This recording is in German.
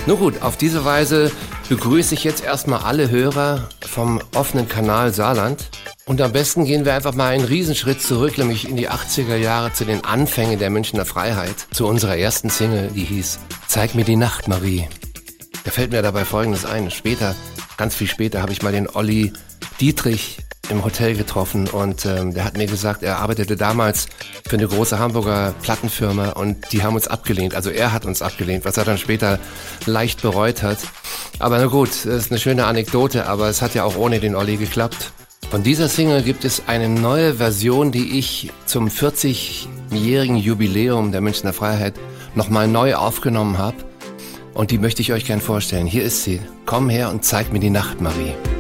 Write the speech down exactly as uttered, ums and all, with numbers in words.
Nun gut, auf diese Weise begrüße ich jetzt erstmal alle Hörer vom offenen Kanal Saarland. Und am besten gehen wir einfach mal einen Riesenschritt zurück, nämlich in die achtziger Jahre, zu den Anfängen der Münchner Freiheit, zu unserer ersten Single, die hieß Zeig mir die Nacht, Marie. Da fällt mir dabei Folgendes ein. Später, ganz viel später, habe ich mal den Olli Dietrich im Hotel getroffen und ähm, der hat mir gesagt, er arbeitete damals für eine große Hamburger Plattenfirma und die haben uns abgelehnt. Also er hat uns abgelehnt, was er dann später leicht bereut hat. Aber na gut, das ist eine schöne Anekdote, aber es hat ja auch ohne den Olli geklappt. Von dieser Single gibt es eine neue Version, die ich zum vierzigjährigen Jubiläum der Münchner Freiheit nochmal neu aufgenommen habe. Und die möchte ich euch gern vorstellen. Hier ist sie. Komm her und zeig mir die Nacht, Marie.